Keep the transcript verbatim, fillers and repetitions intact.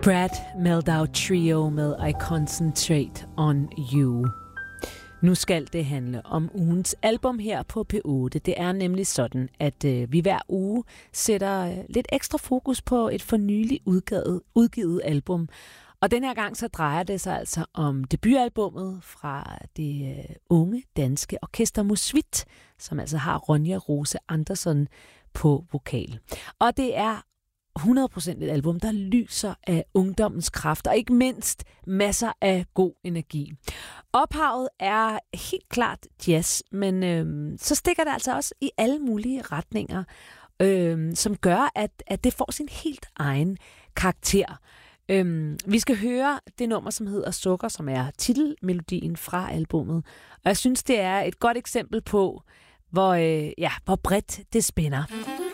Brad Mehldau Trio med I Concentrate on You. Nu skal det handle om ugens album her på P otte. Det er nemlig sådan, at øh, vi hver uge sætter øh, lidt ekstra fokus på et for nylig udgivet, udgivet album. Og den her gang så drejer det sig altså om debutalbummet fra det øh, unge danske orkester Musvit, som altså har Ronja Rose Andersson på vokal. Og det er hundrede procent et album, der lyser af ungdommens kraft, og ikke mindst masser af god energi. Ophavet er helt klart jazz, men øh, så stikker det altså også i alle mulige retninger, øh, som gør, at, at det får sin helt egen karakter. Øh, vi skal høre det nummer, som hedder Sukker, som er titelmelodien fra albummet. Og jeg synes, det er et godt eksempel på, hvor, øh, ja, hvor bredt det spænder.